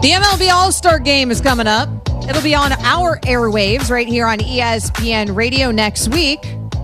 The MLB All-Star Game is coming up. It'll be on our airwaves right here on ESPN Radio next week.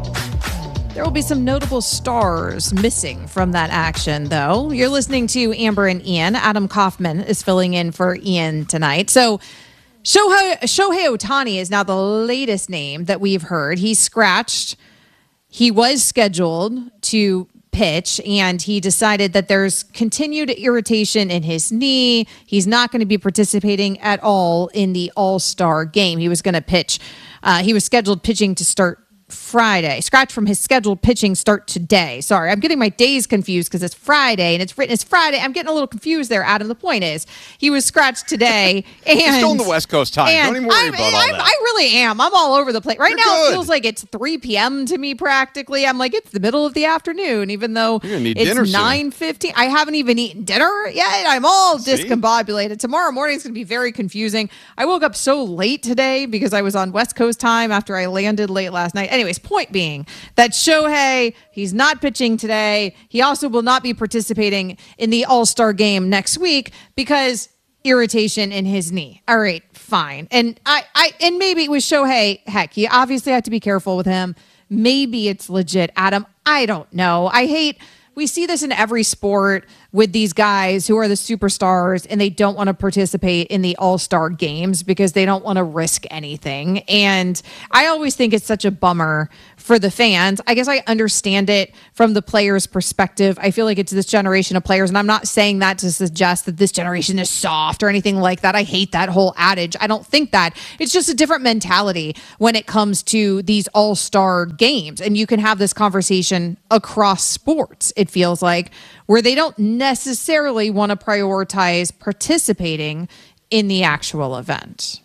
There will be some notable stars missing from that action, though. You're listening to Amber and Ian. Adam Kaufman is filling in for Ian tonight. So Shohei Ohtani is now the latest name that we've heard. He's scratched. He was scheduled to pitch, and he decided that there's continued irritation in his knee. He's not going to be participating at all in the All-Star Game. He was going to pitch. He was scheduled pitching to start Friday. Scratch from his scheduled pitching start today. Sorry, I'm getting my days confused because it's Friday and it's written as Friday. I'm getting a little confused there, Adam. The point is, he was scratched today. And you're still in the West Coast time. Don't even worry about all that. I really am. I'm all over the place. Right now, it feels like it's 3 p.m. to me practically. I'm like, it's the middle of the afternoon, even though it's 9:15. I haven't even eaten dinner yet. I'm all discombobulated. Tomorrow morning is going to be very confusing. I woke up so late today because I was on West Coast time after I landed late last night. Anyways, point being that Shohei, he's not pitching today. He also will not be participating in the All-Star Game next week because irritation in his knee. All right, fine. And and maybe with Shohei, heck, you obviously have to be careful with him. Maybe it's legit, Adam. I don't know. We see this in every sport with these guys who are the superstars and they don't want to participate in the All-Star Games because they don't want to risk anything. And I always think it's such a bummer for the fans. I guess I understand it from the players' perspective. I feel like it's this generation of players, and I'm not saying that to suggest that this generation is soft or anything like that. I hate that whole adage. I don't think that. It's just a different mentality when it comes to these All-Star Games. And you can have this conversation across sports, it feels like, where they don't necessarily want to prioritize participating in the actual event.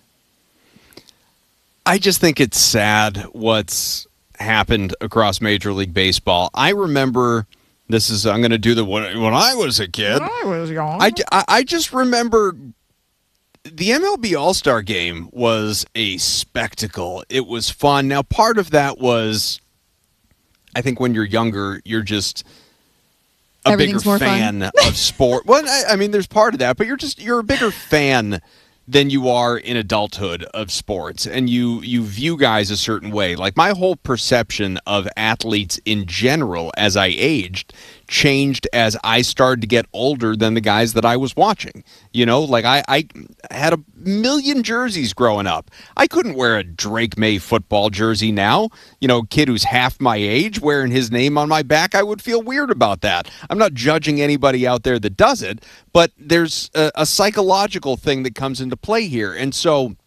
I just think it's sad what's happened across Major League Baseball. I remember, I'm going to do when I was a kid. When I was young. I just remember the MLB All-Star Game was a spectacle. It was fun. Now, part of that was, I think when you're younger, you're just a bigger fan of sport. Well, I mean, there's part of that, but you're a bigger fan than you are in adulthood of sports, and you view guys a certain way. Like, my whole perception of athletes in general as I aged changed as I started to get older than the guys that I was watching. You know, like I had a million jerseys growing up. I couldn't wear a Drake May football jersey now. You know, kid who's half my age wearing his name on my back, I would feel weird about that. I'm not judging anybody out there that does it, but there's a psychological thing that comes into play here. And so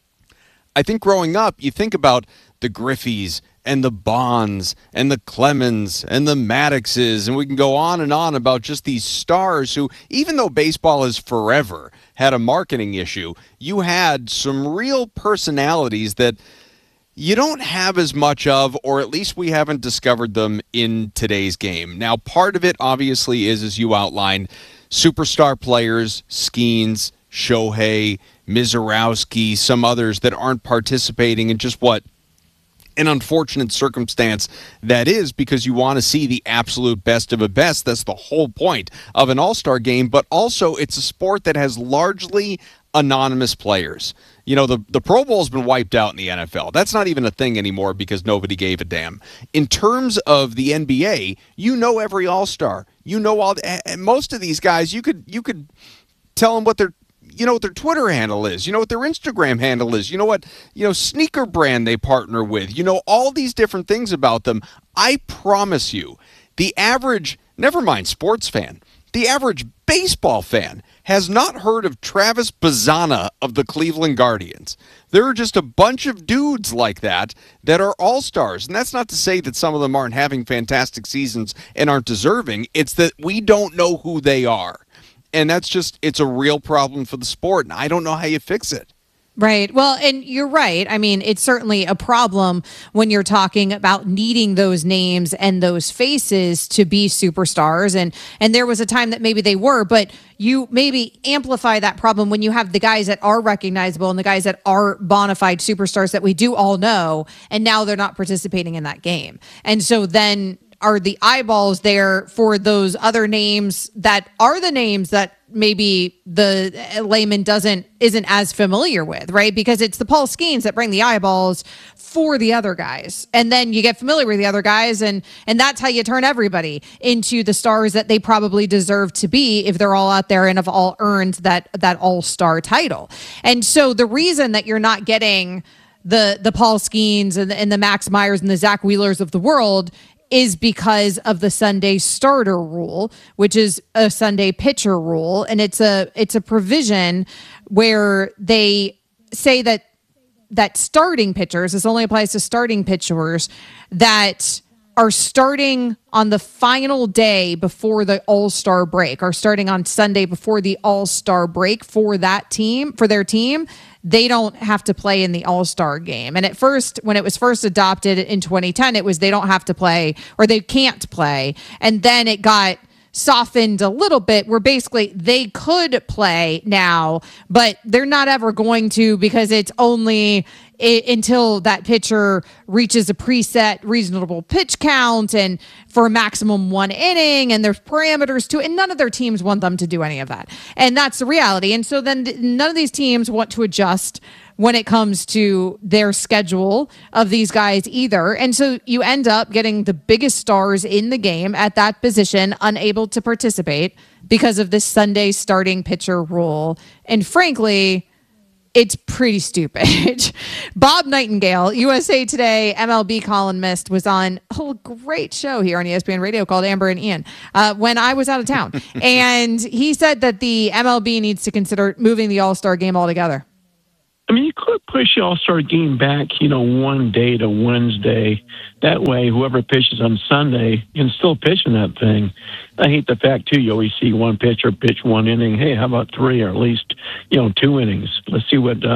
I think growing up, you think about the Griffeys and the Bonds and the Clemens and the Maddoxes, and we can go on and on about just these stars who, even though baseball is forever had a marketing issue, you had some real personalities that you don't have as much of, or at least we haven't discovered them in today's game. Now, part of it obviously is, as you outlined, superstar players, Skeens, Shohei, Mizorowski, some others that aren't participating in just what an unfortunate circumstance that is, because you want to see the absolute best of the best. That's the whole point of an All-Star Game, but also it's a sport that has largely anonymous players. You know, the Pro Bowl's been wiped out in the NFL. That's not even a thing anymore because nobody gave a damn. In terms of the NBA, you know every All-Star. You know most of these guys, you could tell them what their Twitter handle is. You know what their Instagram handle is. You know what, sneaker brand they partner with. You know all these different things about them. I promise you, the average, never mind sports fan, the average baseball fan has not heard of Travis Bazzana of the Cleveland Guardians. There are just a bunch of dudes like that are all-stars. And that's not to say that some of them aren't having fantastic seasons and aren't deserving. It's that we don't know who they are. And it's a real problem for the sport, and I don't know how you fix it. Right. Well, and you're right. I mean, it's certainly a problem when you're talking about needing those names and those faces to be superstars. And there was a time that maybe they were, but you maybe amplify that problem when you have the guys that are recognizable and the guys that are bona fide superstars that we do all know, and now they're not participating in that game. And so then are the eyeballs there for those other names that are the names that maybe the layman isn't as familiar with, right? Because it's the Paul Skeens that bring the eyeballs for the other guys. And then you get familiar with the other guys, and that's how you turn everybody into the stars that they probably deserve to be if they're all out there and have all earned that all-star title. And so the reason that you're not getting the Paul Skeens and the Max Myers and the Zach Wheelers of the world is because of the Sunday starter rule, which is a Sunday pitcher rule. And it's a provision where they say that starting pitchers, this only applies to starting pitchers that are starting on the final day before the All-Star break, or starting on Sunday before the All-Star break for that team, for their team, they don't have to play in the All-Star game. And at first, when it was first adopted in 2010, it was they don't have to play, or they can't play. And then it got softened a little bit where basically they could play now, but they're not ever going to, because it's only until that pitcher reaches a preset reasonable pitch count and for a maximum 1 inning, and there's parameters to it, and none of their teams want them to do any of that. And that's the reality. And so then none of these teams want to adjust when it comes to their schedule of these guys either. And so you end up getting the biggest stars in the game at that position unable to participate because of this Sunday starting pitcher rule. And frankly, it's pretty stupid. Bob Nightingale, USA Today MLB columnist, was on a great show here on ESPN Radio called Amber and Ian when I was out of town. And he said that the MLB needs to consider moving the All-Star game altogether. I mean, you could push the All-Star game back, 1 day to Wednesday. That way, whoever pitches on Sunday can still pitch in that thing. I hate the fact, too, you always see one pitcher pitch 1 inning. Hey, how about 3 or at least, 2 innings? Let's see what,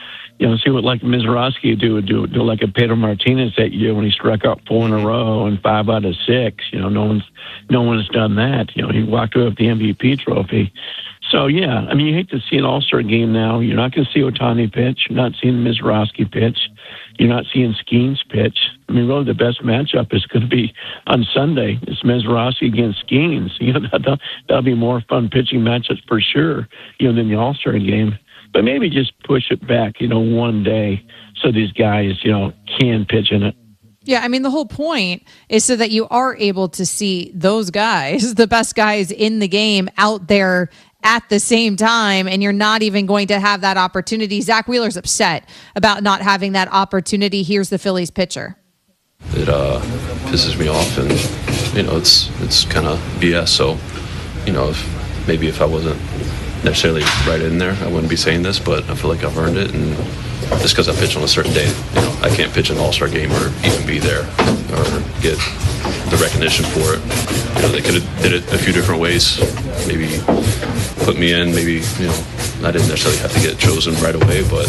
like Mizrachi do like a Pedro Martinez that year when he struck out 4 in a row and 5 out of 6. No one's done that. He walked away with the MVP trophy. So, yeah, I mean, you hate to see an All-Star game now. You're not going to see Ohtani pitch. You're not seeing Mizrachi pitch. You're not seeing Skeens pitch. I mean, really, the best matchup is going to be on Sunday. It's Mizrachi against Skeens. That'll be more fun pitching matchups for sure, than the All-Star game. But maybe just push it back, 1 day so these guys, can pitch in it. Yeah, I mean, the whole point is so that you are able to see those guys, the best guys in the game, out there at the same time, and you're not even going to have that opportunity. Zach Wheeler's upset about not having that opportunity. Here's the Phillies pitcher. It pisses me off, and it's kind of BS. So, if I wasn't necessarily right in there, I wouldn't be saying this, but I feel like I've earned it, and just because I pitch on a certain day, I can't pitch an All-Star game or even be there or get the recognition for it. They could have did it a few different ways. Maybe put me in. Maybe I didn't necessarily have to get chosen right away, but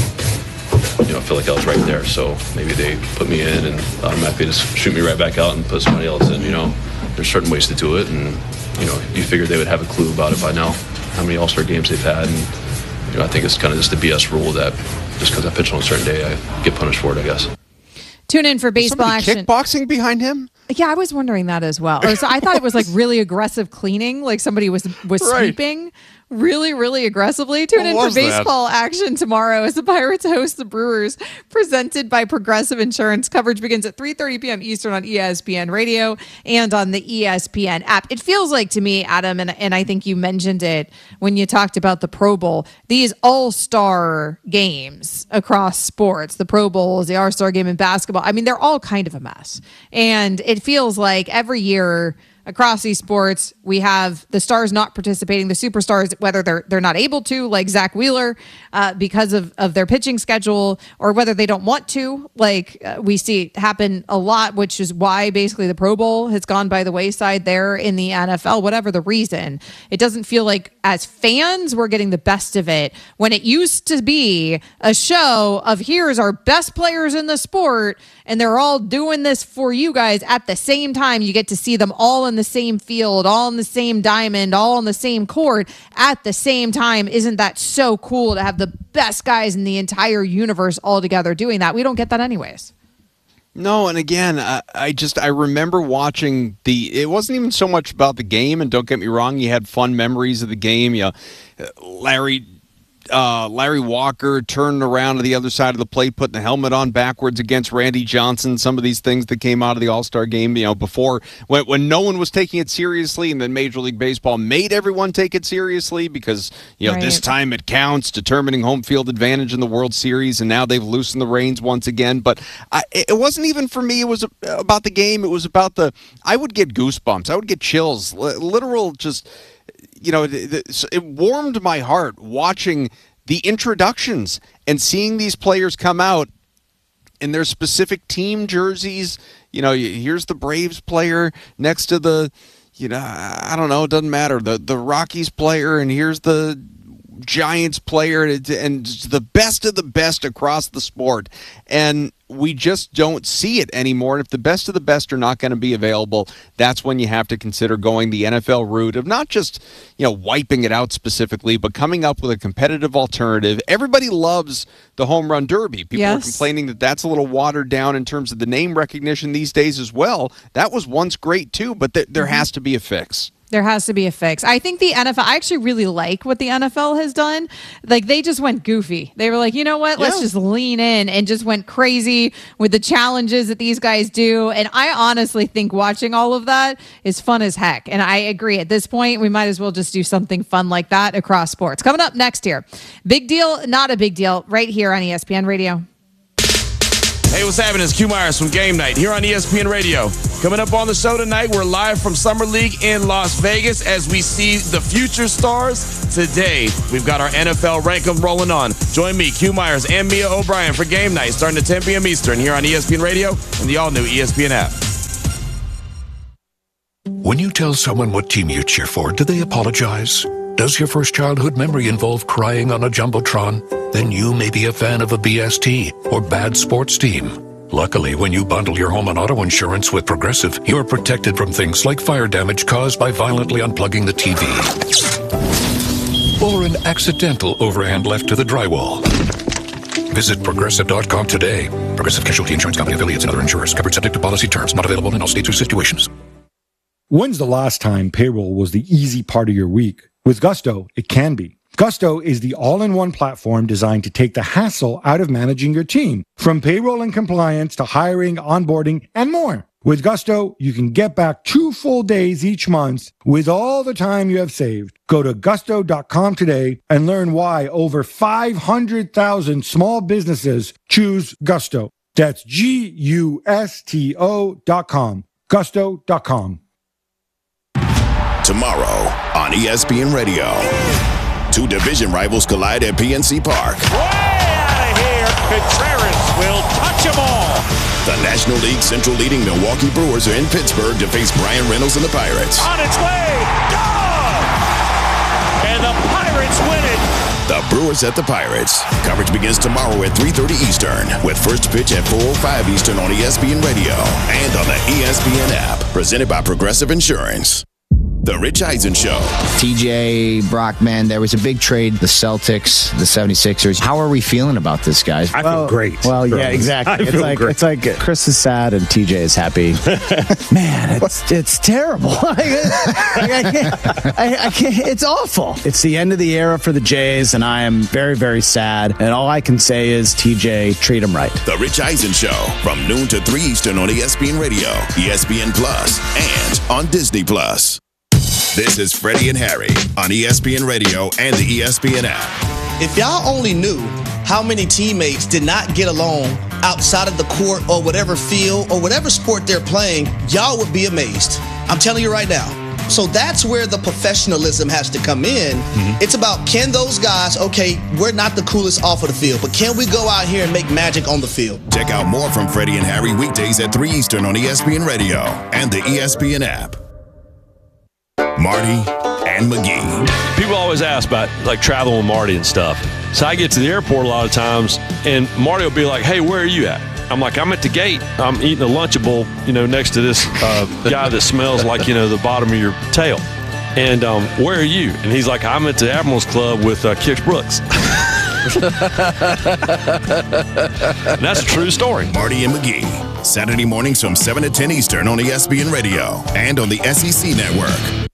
I feel like I was right there. So maybe they put me in and automatically just shoot me right back out and put somebody else in. There's certain ways to do it, and you figure they would have a clue about it by now, how many All-Star games they've had, and I think it's kind of just the BS rule that just because I pitch on a certain day, I get punished for it, I guess. Tune in for baseball action. Kickboxing behind him? Yeah, I was wondering that as well. So I thought it was like really aggressive cleaning, like somebody was right. Sweeping really, really aggressively. Tune in for baseball action tomorrow as the Pirates host the Brewers, presented by Progressive Insurance. Coverage begins at 3:30 p.m. Eastern on ESPN Radio and on the ESPN app. It feels like to me, Adam, and I think you mentioned it when you talked about the Pro Bowl, these all-star games across sports, the Pro Bowls, the All-Star game in basketball, I mean, they're all kind of a mess. And it feels like every year across these sports, we have the stars not participating, the superstars, whether they're not able to, like Zach Wheeler, because of their pitching schedule, or whether they don't want to, like we see happen a lot, which is why basically the Pro Bowl has gone by the wayside there in the NFL, whatever the reason. It doesn't feel like as fans we're getting the best of it when it used to be a show of here's our best players in the sport, and they're all doing this for you guys at the same time. You get to see them all in the same field, all in the same diamond, all on the same court at the same time. Isn't that so cool to have the best guys in the entire universe all together doing that? We don't get that anyways. No, and again, I remember watching it wasn't even so much about the game, and don't get me wrong, you had fun memories of the game. Larry Walker turning around to the other side of the plate, putting the helmet on backwards against Randy Johnson, some of these things that came out of the All-Star game, before when no one was taking it seriously, and then Major League Baseball made everyone take it seriously because, right. This time it counts, determining home field advantage in the World Series, and now they've loosened the reins once again. But it wasn't even for me, it was about the game, it was about I would get goosebumps, I would get chills, literal just... it warmed my heart watching the introductions and seeing these players come out in their specific team jerseys. Here's the Braves player next to the, I don't know, it doesn't matter, the Rockies player, and here's the Giants player, and the best of the best across the sport. And we just don't see it anymore. And if the best of the best are not going to be available, that's when you have to consider going the NFL route of not just, wiping it out specifically, but coming up with a competitive alternative. Everybody loves the home run derby. People are complaining that that's a little watered down in terms of the name recognition these days as well. That was once great too, but there has to be a fix. There has to be a fix. I think the NFL, I actually really like what the NFL has done. Like, they just went goofy. They were like, you know what? Let's just lean in, and just went crazy with the challenges that these guys do. And I honestly think watching all of that is fun as heck. And I agree. At this point, we might as well just do something fun like that across sports. Coming up next here, big deal, not a big deal, right here on ESPN Radio. Hey, what's happening? It's Q Myers from Game Night here on ESPN Radio. Coming up on the show tonight, we're live from Summer League in Las Vegas as we see the future stars. Today, we've got our NFL Rankum rolling on. Join me, Q Myers, and Mia O'Brien for Game Night starting at 10 p.m. Eastern here on ESPN Radio and the all-new ESPN app. When you tell someone what team you cheer for, do they apologize? Does your first childhood memory involve crying on a Jumbotron? Then you may be a fan of a BST or bad sports team. Luckily, when you bundle your home and auto insurance with Progressive, you're protected from things like fire damage caused by violently unplugging the TV or an accidental overhand left to the drywall. Visit Progressive.com today. Progressive Casualty Insurance Company, affiliates, and other insurers. Covered subject to policy terms. Not available in all states or situations. When's the last time payroll was the easy part of your week? With Gusto, it can be. Gusto is the all-in-one platform designed to take the hassle out of managing your team, from payroll and compliance to hiring, onboarding, and more. With Gusto, you can get back 2 full days each month with all the time you have saved. Go to gusto.com today and learn why over 500,000 small businesses choose Gusto. That's Gusto.com. Gusto.com. Tomorrow on ESPN Radio, 2 division rivals collide at PNC Park. Way out of here, Contreras will touch them all. The National League Central leading Milwaukee Brewers are in Pittsburgh to face Brian Reynolds and the Pirates. On its way, gone! And the Pirates win it. The Brewers at the Pirates. Coverage begins tomorrow at 3:30 Eastern with first pitch at 4:05 Eastern on ESPN Radio and on the ESPN app. Presented by Progressive Insurance. The Rich Eisen Show. TJ, Brockman, there was a big trade. The Celtics, the 76ers. How are we feeling about this, guys? I feel great. Well, yeah, exactly. It's like Chris is sad and TJ is happy. Man, it's terrible. I can't. It's awful. It's the end of the era for the Jays, and I am very, very sad. And all I can say is, TJ, treat him right. The Rich Eisen Show from noon to 3 Eastern on ESPN Radio, ESPN Plus, and on Disney Plus. This is Freddie and Harry on ESPN Radio and the ESPN app. If y'all only knew how many teammates did not get along outside of the court or whatever field or whatever sport they're playing, y'all would be amazed. I'm telling you right now. So that's where the professionalism has to come in. Mm-hmm. It's about, can those guys, okay, we're not the coolest off of the field, but can we go out here and make magic on the field? Check out more from Freddie and Harry weekdays at 3 Eastern on ESPN Radio and the ESPN app. Marty and McGee. People always ask about like traveling with Marty and stuff. So I get to the airport a lot of times, and Marty will be like, "Hey, where are you at?" I'm like, "I'm at the gate. I'm eating a Lunchable, next to this guy that smells like, the bottom of your tail. And where are you?" And he's like, "I'm at the Admirals Club with Kix Brooks." And that's a true story. Marty and McGee, Saturday mornings from 7 to 10 Eastern on ESPN Radio and on the SEC Network.